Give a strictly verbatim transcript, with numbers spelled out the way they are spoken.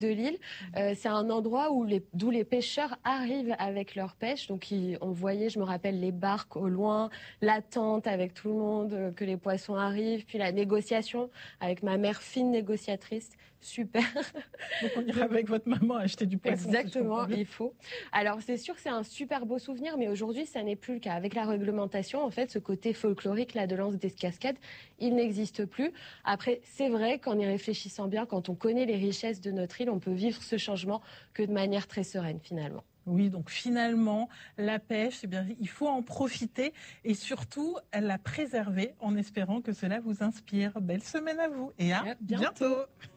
de l'île. Euh, c'est un endroit où les, d'où les pêcheurs arrivent avec leur pêche. Donc ils, on voyait, je me rappelle, les barques au loin, l'attente avec tout le monde, euh, que les poissons arrivent, puis la négociation avec ma mère, fine négociatrice. Super. Donc on ira avec votre maman acheter du poisson. Exactement, il faut. Alors c'est sûr que c'est un super beau souvenir, mais aujourd'hui ça n'est plus le cas. Avec la réglementation, en fait, ce côté folklorique là de L'Anse des Cascades, il n'existe plus. Après, c'est vrai qu'en y réfléchissant bien, quand on connaît les richesses de notre île, on peut vivre ce changement que de manière très sereine finalement. Oui, donc finalement, la pêche, eh bien, il faut en profiter et surtout la préserver en espérant que cela vous inspire. Belle semaine à vous et à bientôt. bientôt.